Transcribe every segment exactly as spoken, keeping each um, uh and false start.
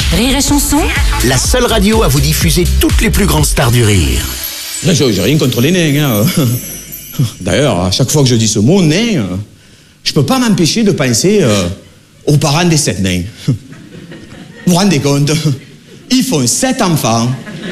Rire et Chanson, la seule radio à vous diffuser toutes les plus grandes stars du rire. J'ai rien contre les nains. Hein. D'ailleurs, à chaque fois que je dis ce mot, nain, je peux pas m'empêcher de penser euh, aux parents des sept nains. Vous vous rendez compte? Ils font sept enfants.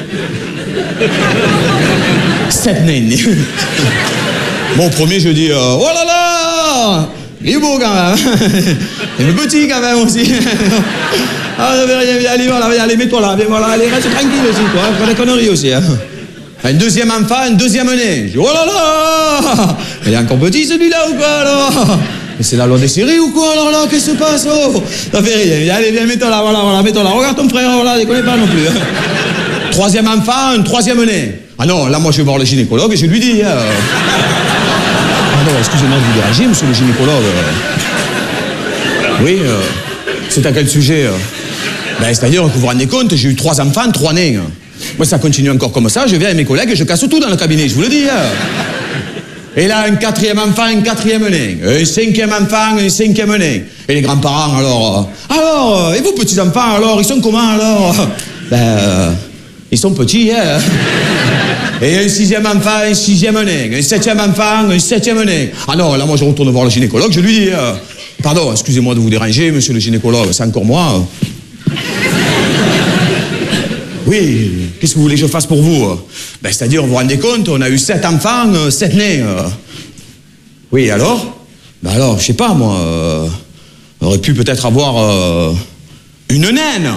Sept nains. Bon, premier, je dis, euh, oh là là, il est beau quand même. Il est petit quand même aussi. Ah, allez, voilà, allez, mets-toi là, viens, voilà, allez, reste tranquille aussi, toi, pas des conneries aussi. Hein. Un deuxième enfant, un deuxième nez. Je dis, oh là là, il est encore petit celui-là ou quoi alors? Mais c'est la loi des séries ou quoi alors là? Qu'est-ce qui se passe? Oh, ça fait rien. Allez, viens, mets-toi là, voilà, voilà, mets-toi là. Regarde ton frère, voilà, déconne pas non plus. Hein. Troisième enfant, un troisième nez. Ah non, là, moi, je vais voir le gynécologue et je lui dis. Hein. Pardon, excusez-moi de vous déranger, monsieur le gynécologue. Oui, euh, c'est à quel sujet? euh Ben, c'est-à-dire que vous vous rendez compte, j'ai eu trois enfants, trois nez. Moi, ça continue encore comme ça, je viens avec mes collègues et je casse tout dans le cabinet, je vous le dis. Hein. Et là, un quatrième enfant, un quatrième nez. Un cinquième enfant, un cinquième nez. Et les grands-parents, alors... Euh, alors, et vos petits-enfants, alors, ils sont comment, alors? Ben, euh, ils sont petits, hein. Et un sixième enfant, un sixième nez. Un septième enfant, un septième nez. Ah non, là, moi, je retourne voir le gynécologue, je lui dis... Euh, pardon, excusez-moi de vous déranger, monsieur le gynécologue, c'est encore moi. Oui, qu'est-ce que vous voulez que je fasse pour vous? Ben, c'est-à-dire, vous vous rendez compte, on a eu sept enfants, euh, sept nez. Euh. Oui, alors? Ben alors, je sais pas, moi, euh, on aurait pu peut-être avoir euh, une naine.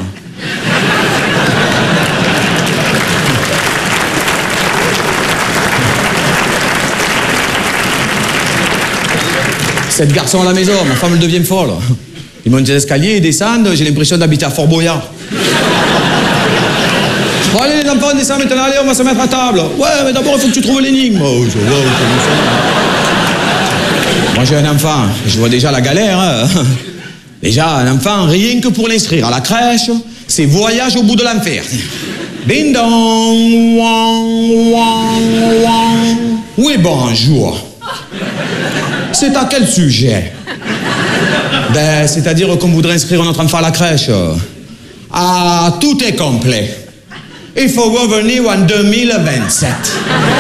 Sept garçons à la maison, ma femme elle devient folle. Ils montent les escaliers, ils descendent, j'ai l'impression d'habiter à Fort Boyard. Bon, allez, les enfants, descendent maintenant, allez, on va se mettre à table. Ouais, mais d'abord, il faut que tu trouves l'énigme. Oh, je vois, moi, j'ai un enfant, je vois déjà la galère. Hein. Déjà, un enfant, rien que pour l'inscrire à la crèche, c'est voyage au bout de l'enfer. Bing dong, wang, wang, wang. Oui, bonjour. C'est à quel sujet? Ben, c'est-à-dire qu'on voudrait inscrire notre enfant à la crèche. Ah, tout est complet. Il faut revenir en deux mille vingt-sept.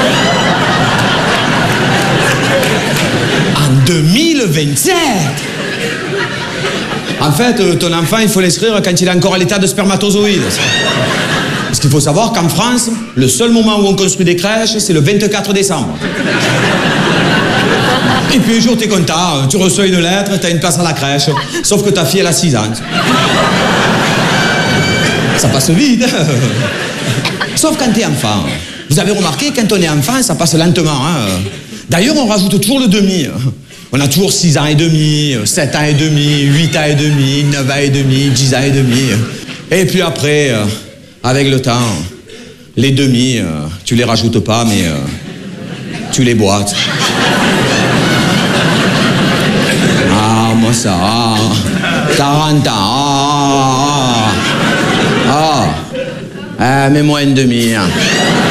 En deux mille vingt-sept? En fait, ton enfant, il faut l'inscrire quand il est encore à l'état de spermatozoïde. Parce qu'il faut savoir qu'en France, le seul moment où on construit des crèches, c'est le vingt-quatre décembre. Et puis un jour, t'es content, tu reçois une lettre, t'as une place à la crèche. Sauf que ta fille, elle a six ans. Ça passe vite. Sauf quand t'es enfant. Vous avez remarqué, quand on est enfant, ça passe lentement. Hein. D'ailleurs, on rajoute toujours le demi. On a toujours six ans et demi, sept ans et demi, huit ans et demi, neuf ans et demi, dix ans et demi. Et puis après, avec le temps, les demi, tu les rajoutes pas, mais tu les boites. Ah, moi ça, quarante ans, ah, ah, ah, mets-moi une demi. Hein.